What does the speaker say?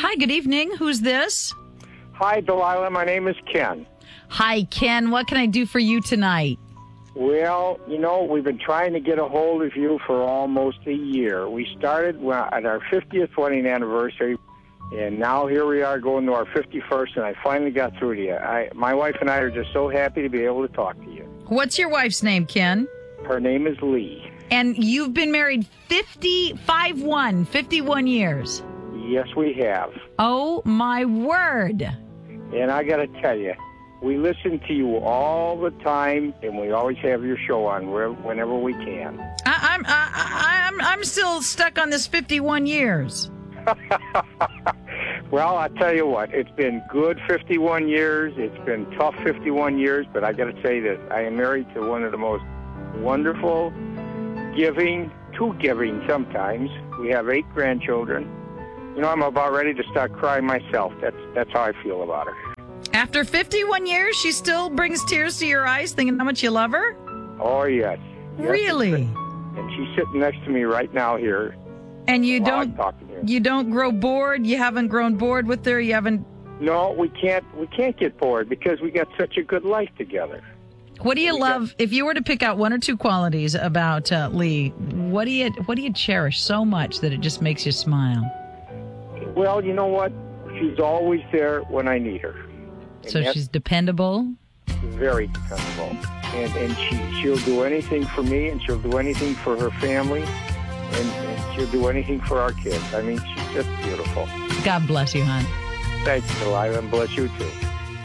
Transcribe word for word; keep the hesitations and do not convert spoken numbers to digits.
Hi, good evening. Who's this? Hi, Delilah. My name is Ken. Hi, Ken. What can I do for you tonight? Well, you know, we've been trying to get a hold of you for almost a year. We started well, at our fiftieth wedding anniversary, and now here we are going to our fifty-first, and I finally got through to you. I, my wife and I are just so happy to be able to talk to you. What's your wife's name, Ken? Her name is Lee. And you've been married fifty-five one, fifty-one years. Yes, we have. Oh, my word. And I got to tell you, we listen to you all the time, and we always have your show on where, whenever we can. I, I'm, I, I, I'm, I'm still stuck on this fifty-one years. Well, I tell you what, it's been good fifty-one years. It's been tough fifty-one years, but I got to say that I am married to one of the most wonderful, giving, too giving sometimes. We have eight grandchildren. You know, I'm about ready to start crying myself. That's that's how I feel about her. After fifty-one years, she still brings tears to your eyes thinking how much you love her? Oh, yes. yes Really? And she's sitting next to me right now here. And you while don't I'm talking to you. you don't grow bored? You haven't grown bored with her? You haven't... No, we can't we can't get bored because we got such a good life together. What do you we love? Got, if you were to pick out one or two qualities about uh, Lee, what do you what do you cherish so much that it just makes you smile? Well, you know what? She's always there when I need her. And So she's dependable? Very dependable. And and she, she'll do anything for me, and she'll do anything for her family, and, and she'll do anything for our kids. I mean, she's just beautiful. God bless you, hon. Thanks, Delilah, and bless you, too.